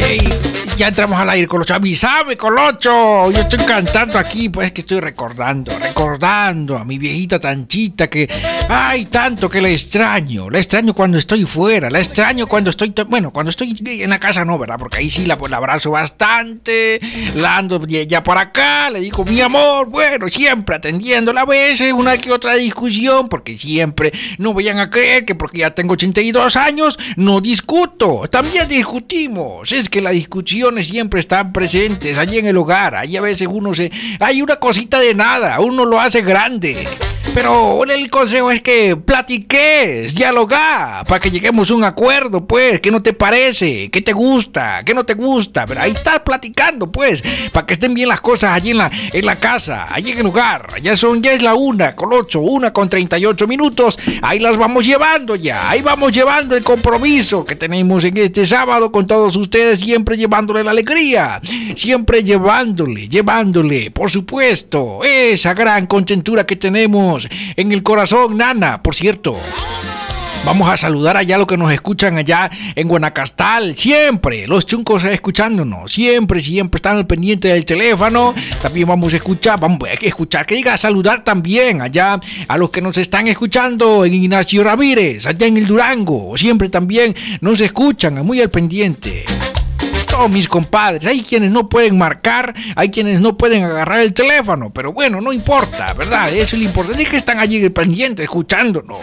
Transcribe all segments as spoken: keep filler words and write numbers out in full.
Hey, ya entramos al aire, Colocho. Avísame, Colocho. Yo estoy cantando aquí, pues es que estoy recordando, recordando a mi viejita Tanchita que, ay, tanto que la extraño. La extraño cuando estoy fuera, la extraño cuando estoy, bueno, cuando estoy en la casa no, ¿verdad? Porque ahí sí la, pues, la abrazo bastante, la ando ya para acá, le digo, mi amor, bueno, siempre atendiéndola a veces, una que otra discusión, porque siempre no vayan a creer que porque ya tengo ochenta y dos años, no discuto. También discutimos. Es que las discusiones siempre están presentes allí en el hogar. Ahí a veces uno se... hay una cosita de nada, uno lo hace grande. Pero el consejo es que platiques, dialoga, para que lleguemos a un acuerdo, pues. ¿Qué no te parece? ¿Qué te gusta? ¿Qué no te gusta? Pero ahí estás platicando, pues, para que estén bien las cosas allí en la, en la casa, allí en el hogar. Ya son, ya es la una con ocho, una con treinta y ocho minutos. Ahí las vamos llevando ya. Ahí vamos llevando el compromiso que tenemos en este sábado con todos ustedes, siempre llevándole la alegría, siempre llevándole, llevándole, por supuesto, esa gran contentura que tenemos en el corazón, Nana. Por cierto, vamos a saludar allá a los que nos escuchan allá en Guanacastal. Siempre los chuncos escuchándonos. Siempre, siempre están al pendiente del teléfono. También vamos a escuchar, vamos a escuchar, que diga saludar también allá a los que nos están escuchando en Ignacio Ramírez, allá en el Durango. Siempre también nos escuchan, muy al pendiente. Todos mis compadres, hay quienes no pueden marcar, hay quienes no pueden agarrar el teléfono, pero bueno, no importa, ¿verdad? Eso es lo importante, es que están allí pendientes escuchándonos.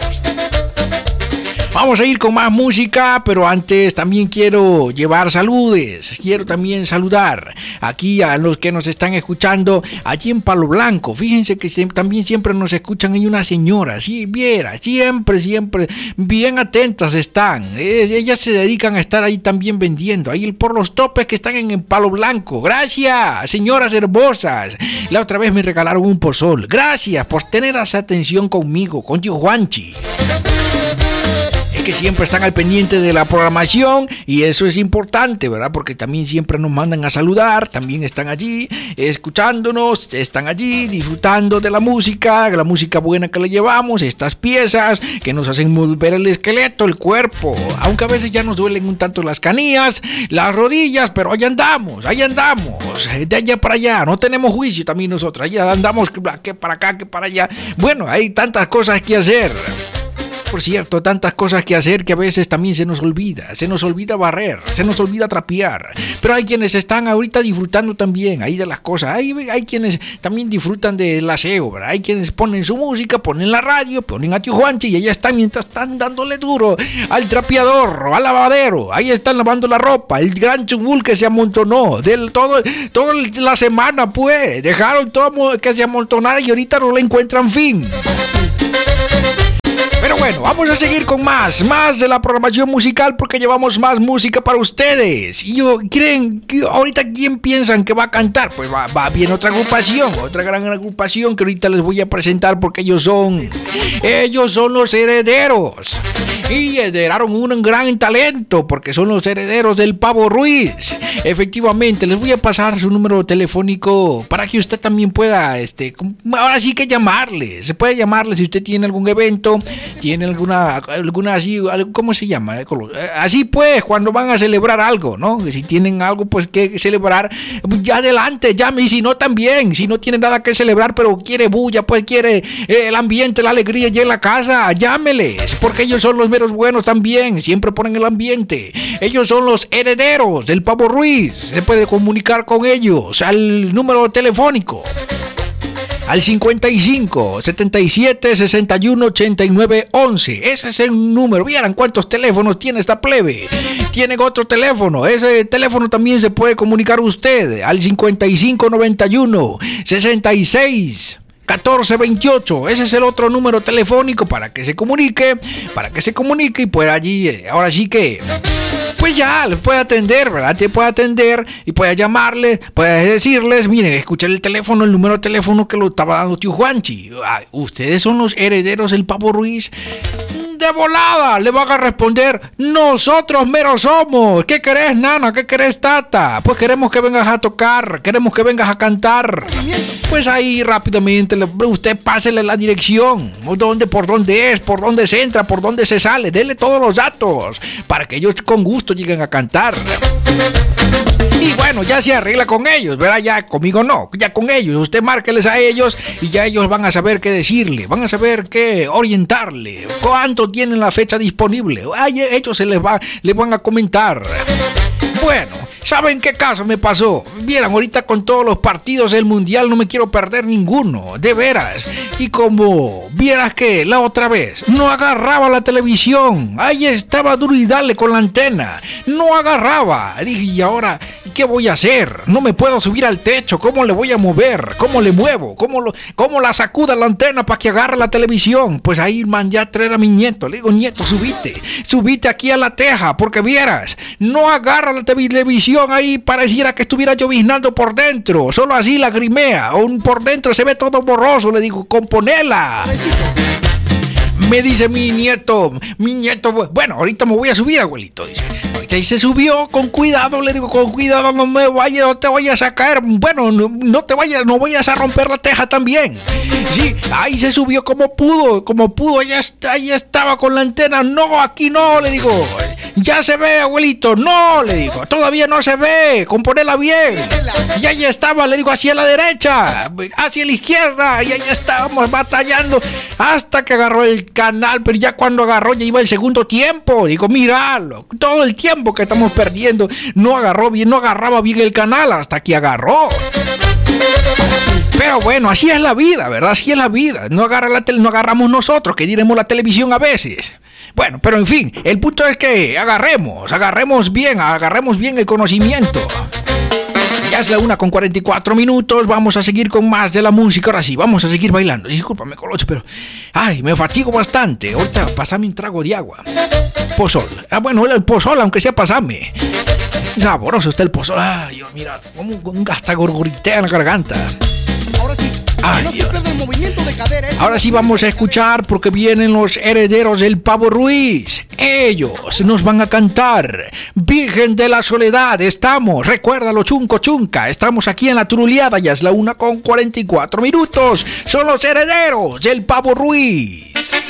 Vamos a ir con más música, pero antes también quiero llevar saludes. Quiero también saludar aquí a los que nos están escuchando allí en Palo Blanco. Fíjense que se, también siempre nos escuchan. Hay una señora, sí, viera, siempre, siempre bien atentas están. Eh, ellas se dedican a estar ahí también vendiendo, ahí por los topes que están en, en Palo Blanco. Gracias, señoras hermosas. La otra vez me regalaron un pozol. Gracias por tener esa atención conmigo, con Tío Juanchi. Que siempre están al pendiente de la programación y eso es importante, ¿verdad? Porque también siempre nos mandan a saludar, también están allí escuchándonos, están allí disfrutando de la música, la música buena que le llevamos, estas piezas que nos hacen mover el esqueleto, el cuerpo, aunque a veces ya nos duelen un tanto las canillas, las rodillas, pero ahí andamos, ahí andamos, de allá para allá, no tenemos juicio también nosotros, allá andamos que para acá, que para allá. Bueno, hay tantas cosas que hacer. Por cierto, tantas cosas que hacer que a veces también se nos olvida. Se nos olvida barrer, se nos olvida trapear. Pero hay quienes están ahorita disfrutando también ahí de las cosas. Hay, hay quienes también disfrutan del aseo, ¿verdad? Hay quienes ponen su música, ponen la radio, ponen a Tío Juanchi y allá están mientras están dándole duro al trapeador, al lavadero. Ahí están lavando la ropa, el gran chubul que se amontonó del todo, toda la semana, pues. Dejaron todo que se amontonara y ahorita no le encuentran fin. Pero bueno, vamos a seguir con más, más de la programación musical porque llevamos más música para ustedes. Y yo, ¿creen que ahorita quién piensan que va a cantar? Pues va, va bien otra agrupación, otra gran agrupación que ahorita les voy a presentar porque ellos son, ellos son los Herederos. Y heredaron un gran talento porque son los herederos del Pavo Ruiz. Efectivamente, les voy a pasar su número telefónico para que usted también pueda, este, ahora sí que llamarle. Se puede llamarle si usted tiene algún evento, tiene alguna, alguna así, ¿cómo se llama? Así pues, cuando van a celebrar algo, ¿no? Si tienen algo pues que celebrar, ya adelante, llame. Y si no también, si no tiene nada que celebrar, pero quiere bulla, pues quiere eh, el ambiente, la alegría ya en la casa, llámeles, porque ellos son los meros buenos también, siempre ponen el ambiente. Ellos son los herederos del Pavo Ruiz. Se puede comunicar con ellos al número telefónico al cincuenta y cinco, setenta y siete, sesenta y uno, ochenta y nueve, once. Ese es el número. Vieran cuántos teléfonos tiene esta plebe. Tienen otro teléfono. Ese teléfono también se puede comunicar usted al cincuenta y cinco, noventa y uno, sesenta y seis, catorce veintiocho. Ese es el otro número telefónico para que se comunique, para que se comunique y pueda allí, ahora sí que, pues ya, les puede atender, ¿verdad? Te puede atender y puede llamarles, puede decirles, miren, escuchen el teléfono, el número de teléfono que lo estaba dando Tío Juanchi. Ah, ustedes son los herederos del Pavo Ruiz. De volada le van a responder, nosotros meros somos. ¿Qué querés, nana? ¿Qué querés, tata? Pues queremos que vengas a tocar, queremos que vengas a cantar. Pues ahí rápidamente usted pásele la dirección, dónde, por dónde es, por dónde se entra, por dónde se sale, dele todos los datos para que ellos con gusto lleguen a cantar. bueno, ya se arregla con ellos, ¿verdad? Ya conmigo no, ya con ellos. Usted márqueles a ellos y ya ellos van a saber qué decirle, van a saber qué orientarle, cuánto tienen la fecha disponible. Ay, ellos se les, va, les van a comentar. Bueno, ¿saben qué caso me pasó? Vieran, ahorita con todos los partidos del mundial no me quiero perder ninguno, de veras. Y como vieras que la otra vez no agarraba la televisión, ahí estaba duro y dale con la antena, no agarraba. Dije, ¿y ahora qué voy a hacer? No me puedo subir al techo, ¿cómo le voy a mover? ¿Cómo le muevo? ¿Cómo, lo, cómo la sacuda la antena para que agarre la televisión? Pues ahí mandé a traer a mi nieto, le digo, nieto, subite, subite aquí a la teja, porque vieras, no agarra la televisión ahí, pareciera que estuviera lloviznando por dentro, solo así lagrimea, o por dentro se ve todo borroso. Le digo, componela. Me dice mi nieto, mi nieto, bueno, ahorita me voy a subir, abuelito, dice. Ahorita y se subió, con cuidado, le digo, con cuidado, no me vayas, no te vayas a caer, bueno, no, no te vayas, no vayas a romper la teja también. Sí, ahí se subió como pudo, como pudo, ahí, está, ahí estaba con la antena, no, aquí no, le digo, ya se ve, abuelito, no, le digo, todavía no se ve, componela bien. Y ahí estaba, le digo, hacia la derecha, hacia la izquierda, y ahí estábamos batallando, hasta que agarró el canal, pero ya cuando agarró ya iba el segundo tiempo. Digo, míralo, todo el tiempo que estamos perdiendo, no agarró bien, no agarraba bien el canal hasta que agarró. Pero bueno, así es la vida, ¿verdad? Así es la vida. No agarra la tele, no agarramos nosotros, que diremos la televisión a veces. Bueno, pero en fin, el punto es que agarremos, agarremos bien, agarremos bien el conocimiento. Ya es la una con cuarenta y cuatro minutos, vamos a seguir con más de la música. Ahora sí, vamos a seguir bailando. Discúlpame, Colocho, pero ay, me fatigo bastante. Ahorita pasame un trago de agua. Pozol. Ah, bueno, el pozol, aunque sea, pasame. Saboroso está el pozol. Ay, Dios, mira, como hasta gorgoritea en la garganta. Ahora sí. Ay, no se pierda el movimiento de cadera. Ahora sí vamos a escuchar porque vienen los herederos del Pavo Ruiz. Ellos nos van a cantar Virgen de la Soledad. Estamos, recuérdalo, chunco chunca. Estamos aquí en la Truleada, ya es la una con cuarenta y cuatro minutos. Son los herederos del Pavo Ruiz.